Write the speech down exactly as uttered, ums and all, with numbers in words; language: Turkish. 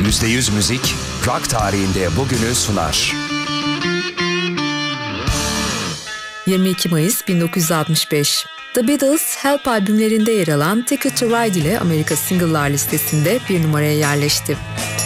yüzde yüz müzik, rock tarihinde bugünü sunar. yirmi iki Mayıs bin dokuz yüz altmış beş. The Beatles, Help albümlerinde yer alan Ticket to Ride ile Amerika Single'lar listesinde bir numaraya yerleşti.